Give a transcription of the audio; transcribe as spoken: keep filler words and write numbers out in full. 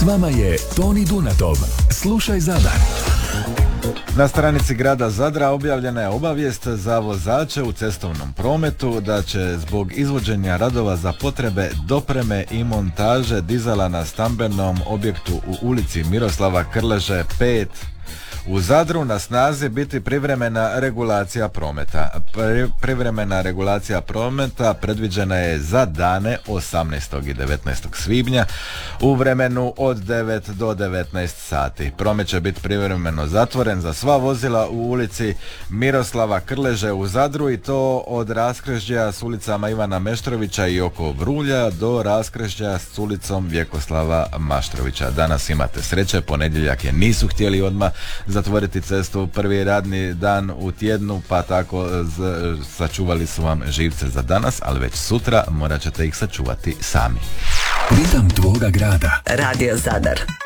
S vama je Toni Dunatov. Slušaj Zadar. Na stranici grada Zadra objavljena je obavijest za vozače u cestovnom prometu da će zbog izvođenja radova za potrebe dopreme i montaže dizala na stambenom objektu u ulici Miroslava Krleže pet u Zadru na snazi biti privremena regulacija prometa. Pri, privremena regulacija prometa predviđena je za dane osamnaestog i devetnaestog svibnja u vremenu od devet do devetnaest sati. Promet će biti privremeno zatvoren za sva vozila u ulici Miroslava Krleže u Zadru i to od raskrižja s ulicama Ivana Meštrovića i oko Vrulja do raskrižja s ulicom Vjekoslava Maštrovića. Danas imate sreće, ponedjeljak je nisu htjeli odmah zatvoriti cestu, prvi radni dan u tjednu, pa tako z- sačuvali su vam živce za danas, ali već sutra morat ćete ih sačuvati sami. Ritam tvoga grada. Radio Zadar.